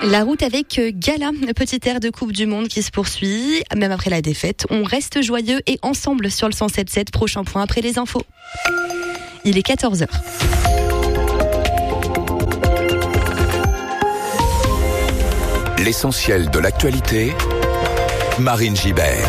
La route avec Gala, petit air de Coupe du Monde qui se poursuit. Même après la défaite, on reste joyeux et ensemble sur le 107.7. Prochain point après les infos. Il est 14h. L'essentiel de l'actualité, Marine Gibert.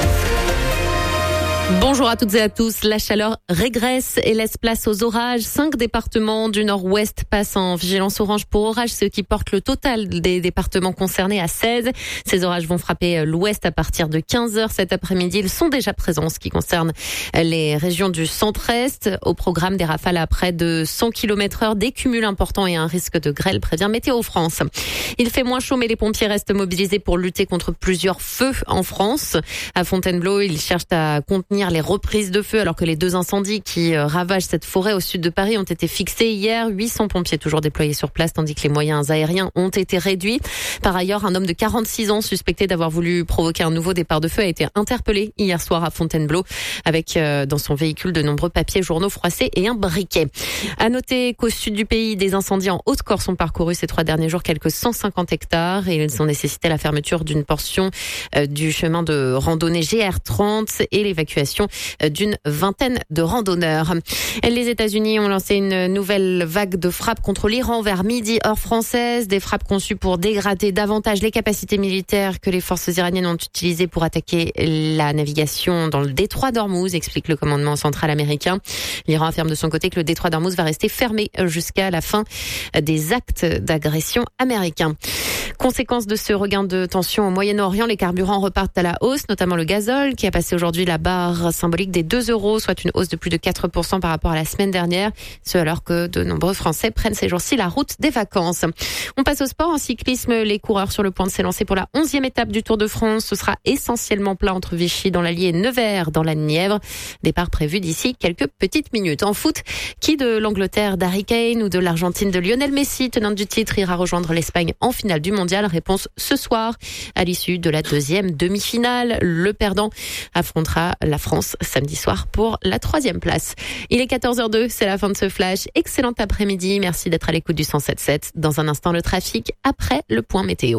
Bonjour à toutes et à tous. La chaleur régresse et laisse place aux orages. 5 départements du nord-ouest passent en vigilance orange pour orage, ce qui porte le total des départements concernés à 16. Ces orages vont frapper l'ouest à partir de 15h cet après-midi. Ils sont déjà présents en ce qui concerne les régions du centre-est. Au programme des rafales à près de 100 km/h, des cumuls importants et un risque de grêle, prévient Météo France. Il fait moins chaud, mais les pompiers restent mobilisés pour lutter contre plusieurs feux en France. À Fontainebleau, ils cherchent à contenir les reprises de feu alors que les 2 incendies qui ravagent cette forêt au sud de Paris ont été fixés hier. 800 pompiers toujours déployés sur place tandis que les moyens aériens ont été réduits. Par ailleurs, un homme de 46 ans suspecté d'avoir voulu provoquer un nouveau départ de feu a été interpellé hier soir à Fontainebleau avec dans son véhicule de nombreux papiers, journaux froissés et un briquet. À noter qu'au sud du pays, des incendies en Haute-Corse ont parcouru ces 3 derniers jours quelques 150 hectares et ils ont nécessité la fermeture d'une portion du chemin de randonnée GR30 et l'évacuation d'une vingtaine de randonneurs. Les États-Unis ont lancé une nouvelle vague de frappes contre l'Iran vers midi heure française, des frappes conçues pour dégrader davantage les capacités militaires que les forces iraniennes ont utilisées pour attaquer la navigation dans le détroit d'Ormuz, explique le commandement central américain. L'Iran affirme de son côté que le détroit d'Ormuz va rester fermé jusqu'à la fin des actes d'agression américains. Conséquence de ce regain de tension au Moyen-Orient, les carburants repartent à la hausse, notamment le gazole qui a passé aujourd'hui la barre symbolique des 2 €, soit une hausse de plus de 4% par rapport à la semaine dernière. Ce alors que de nombreux Français prennent ces jours-ci la route des vacances. On passe au sport. En cyclisme, les coureurs sur le point de s'élancer pour la 11e étape du Tour de France. Ce sera essentiellement plat entre Vichy dans l'Allier et Nevers dans la Nièvre. Départ prévu d'ici quelques petites minutes. En foot, qui de l'Angleterre d'Harry Kane ou de l'Argentine de Lionel Messi, tenante du titre, ira rejoindre l'Espagne en finale du mondial? Réponse ce soir. À l'issue de la 2e demi-finale, le perdant affrontera la France samedi soir pour la 3e place. Il est 14h02, c'est la fin de ce flash. Excellent après-midi, merci d'être à l'écoute du 107.7. Dans un instant, le trafic après le point météo.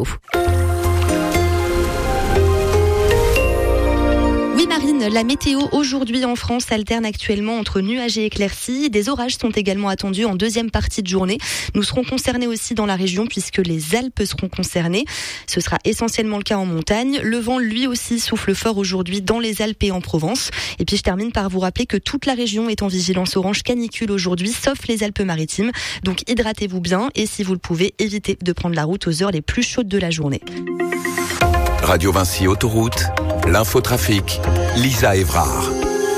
Oui Marine, la météo aujourd'hui en France alterne actuellement entre nuages et éclaircies. Des orages sont également attendus en 2e partie de journée. Nous serons concernés aussi dans la région puisque les Alpes seront concernées. Ce sera essentiellement le cas en montagne. Le vent lui aussi souffle fort aujourd'hui dans les Alpes et en Provence. Et puis je termine par vous rappeler que toute la région est en vigilance orange canicule aujourd'hui, sauf les Alpes-Maritimes. Donc hydratez-vous bien et si vous le pouvez, évitez de prendre la route aux heures les plus chaudes de la journée. Radio Vinci Autoroute, l'infotrafic, Lisa Evrard.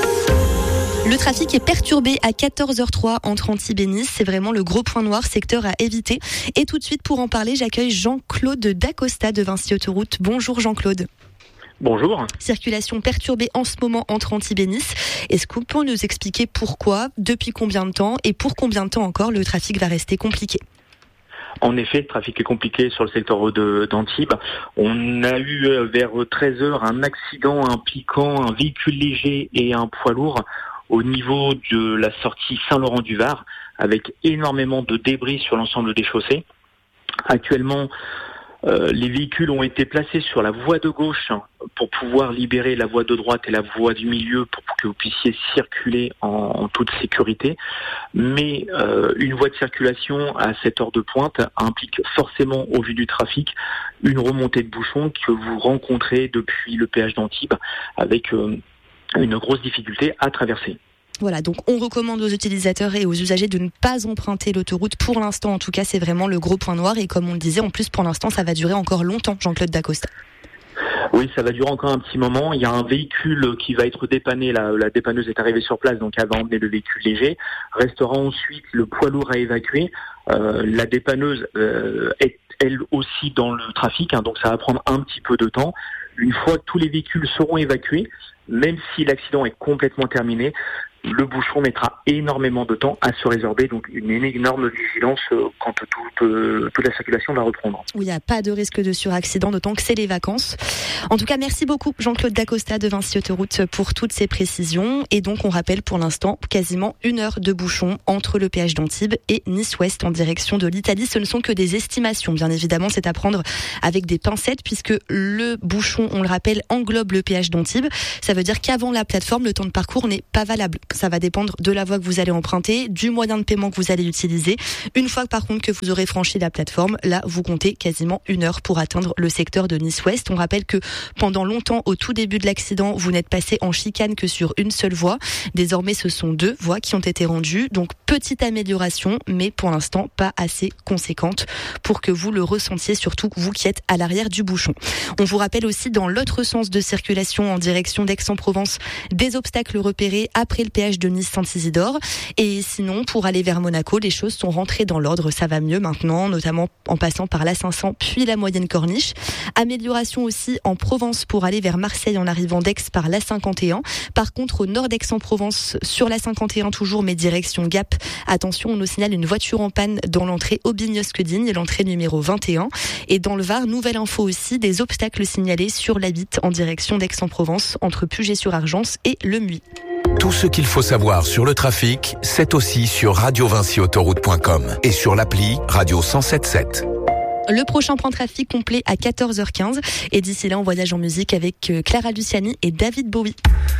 Le trafic est perturbé à 14h03 entre Antibes et Nice. C'est vraiment le gros point noir, secteur à éviter. Et tout de suite, pour en parler, j'accueille Jean-Claude Dacosta de Vinci Autoroute. Bonjour Jean-Claude. Bonjour. Circulation perturbée en ce moment entre Antibes et Nice. Est-ce que vous pouvez nous expliquer pourquoi, depuis combien de temps et pour combien de temps encore le trafic va rester compliqué ? En effet, le trafic est compliqué sur le secteur d'Antibes. On a eu vers 13h un accident impliquant un véhicule léger et un poids lourd au niveau de la sortie Saint-Laurent-du-Var, avec énormément de débris sur l'ensemble des chaussées. Actuellement, les véhicules ont été placés sur la voie de gauche pour pouvoir libérer la voie de droite et la voie du milieu pour que vous puissiez circuler en toute sécurité. Mais une voie de circulation à cette heure de pointe implique forcément, au vu du trafic, une remontée de bouchons que vous rencontrez depuis le péage d'Antibes avec une grosse difficulté à traverser. Voilà, donc on recommande aux utilisateurs et aux usagers de ne pas emprunter l'autoroute. Pour l'instant, en tout cas, c'est vraiment le gros point noir. Et comme on le disait, en plus, pour l'instant, ça va durer encore longtemps, Jean-Claude Dacosta. Oui, ça va durer encore un petit moment. Il y a un véhicule qui va être dépanné. La dépanneuse est arrivée sur place, donc elle va emmener le véhicule léger. Restera ensuite le poids lourd à évacuer. La dépanneuse est elle aussi dans le trafic, donc ça va prendre un petit peu de temps. Une fois que tous les véhicules seront évacués, même si l'accident est complètement terminé, le bouchon mettra énormément de temps à se résorber, donc une énorme vigilance quand toute la circulation va reprendre. Oui, il n'y a pas de risque de suraccident, d'autant que c'est les vacances. En tout cas, merci beaucoup Jean-Claude Dacosta de Vinci Autoroute pour toutes ces précisions. Et donc, on rappelle pour l'instant quasiment 1 heure de bouchon entre le péage d'Antibes et Nice-Ouest en direction de l'Italie. Ce ne sont que des estimations, bien évidemment, c'est à prendre avec des pincettes puisque le bouchon, on le rappelle, englobe le péage d'Antibes. Ça veut dire qu'avant la plateforme, le temps de parcours n'est pas valable. Ça va dépendre de la voie que vous allez emprunter, du moyen de paiement que vous allez utiliser. Une fois par contre que vous aurez franchi la plateforme, là, vous comptez quasiment 1 heure pour atteindre le secteur de Nice-Ouest. On rappelle que pendant longtemps, au tout début de l'accident, vous n'êtes passé en chicane que sur une seule voie. Désormais, ce sont 2 voies qui ont été rendues. Donc, petite amélioration, mais pour l'instant, pas assez conséquente pour que vous le ressentiez, surtout vous qui êtes à l'arrière du bouchon. On vous rappelle aussi, dans l'autre sens de circulation en direction d'Aix-en-Provence, des obstacles repérés après le péage de Nice-Saint-Isidore. Et sinon, pour aller vers Monaco, les choses sont rentrées dans l'ordre. Ça va mieux maintenant, notamment en passant par la 500 puis la moyenne corniche. Amélioration aussi en Provence pour aller vers Marseille en arrivant d'Aix par la 51. Par contre, au nord d'Aix-en-Provence, sur la 51 toujours, mais direction Gap, attention, on nous signale une voiture en panne dans l'entrée Aubignosque-Digne, l'entrée numéro 21. Et dans le Var, nouvelle info aussi, des obstacles signalés sur la Bitte en direction d'Aix-en-Provence, entre Puget-sur-Argence et Le Muy. Tout ce qu'il faut savoir sur le trafic, c'est aussi sur radiovinciautoroute.com et sur l'appli Radio 107.7. Le prochain point trafic complet à 14h15. Et d'ici là, on voyage en musique avec Clara Luciani et David Bowie.